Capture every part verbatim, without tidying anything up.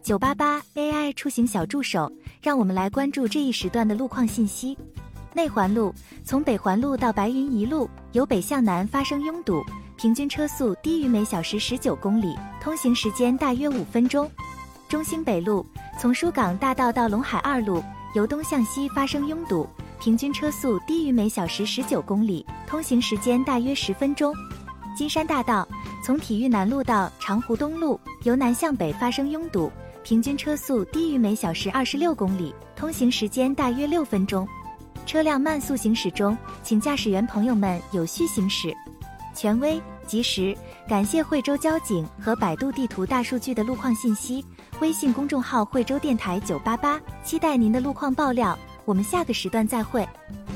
九八八 A I 出行小助手，让我们来关注这一时段的路况信息。内环路，从北环路到白云一路，由北向南发生拥堵，平均车速低于每小时十九公里，通行时间大约五分钟。中兴北路，从疏港大道到陇海二路，由东向西发生拥堵，平均车速低于每小时十九公里，通行时间大约十分钟。金山大道，从体育南路到长湖东路，由南向北发生拥堵，平均车速低于每小时二十六公里，通行时间大约六分钟。车辆慢速行驶中，请驾驶员朋友们有序行驶。权威、及时，感谢惠州交警和百度地图大数据的路况信息。微信公众号惠州电台九八八，期待您的路况爆料。我们下个时段再会。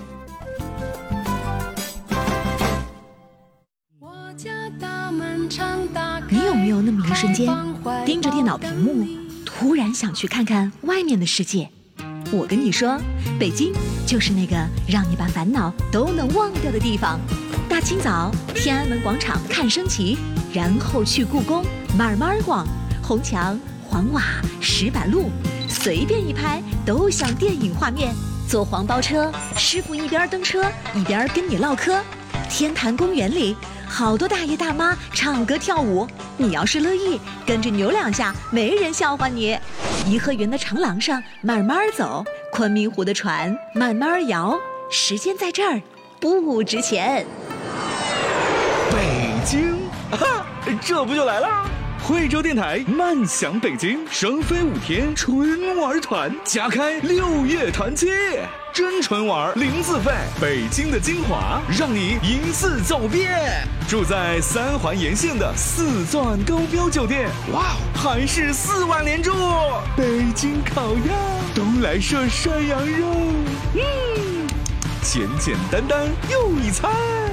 你有没有那么一瞬间，盯着电脑屏幕，突然想去看看外面的世界？我跟你说，北京就是那个让你把烦恼都能忘掉的地方。大清早，天安门广场看升旗，然后去故宫慢慢逛，红墙、黄瓦、石板路，随便一拍都像电影画面。坐黄包车，师傅一边蹬车一边跟你唠嗑。天坛公园里，好多大爷大妈唱歌跳舞，你要是乐意，跟着扭两下，没人笑话你。颐和园的长廊上慢慢走，昆明湖的船慢慢摇，时间在这儿不值钱。 北京，啊，这不就来了？惠州电台慢享北京，双飞五天春玩团，加开六月团期，真纯玩零自费，北京的精华让你一次走遍。住在三环沿线的四钻高标酒店，哇，还是四晚连住，北京烤鸭，东来顺涮羊肉，嗯，简简单单又一餐。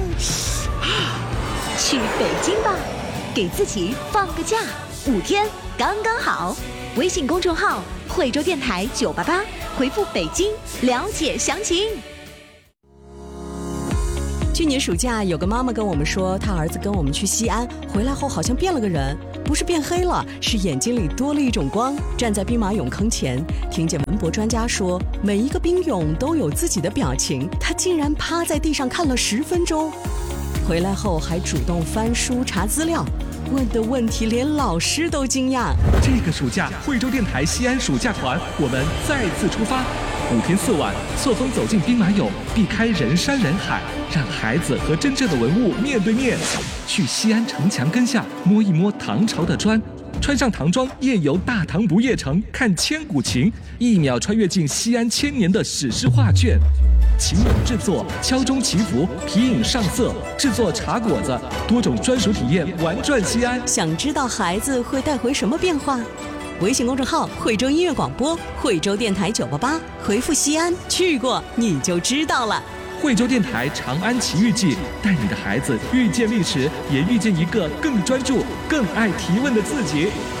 去北京吧，给自己放个假，五天刚刚好。微信公众号惠州电台九八八，回复北京了解详情。 去年暑假，有个妈妈跟我们说，她儿子跟我们去西安，回来后好像变了个人，不是变黑了，是眼睛里多了一种光。站在兵马俑坑前，听见文博专家说，每一个兵俑都有自己的表情，他竟然趴在地上看了十分钟。回来后还主动翻书查资料，问的问题连老师都惊讶。 这个暑假，惠州电台西安暑假团，我们再次出发，五天四晚，错峰走进兵马俑，避开人山人海，让孩子和真正的文物面对面。去西安城墙根下摸一摸唐朝的砖，穿上唐装夜游大唐不夜城，看千古情，一秒穿越进西安千年的史诗画卷。琴俑制作、敲钟祈福、皮影上色、制作茶果子，多种专属体验玩转西安。 想知道孩子会带回什么变化？微信公众号惠州音乐广播，惠州电台九八八，回复西安去过你就知道了。 惠州电台长安奇遇记，带你的孩子遇见历史，也遇见一个更专注、更爱提问的自己。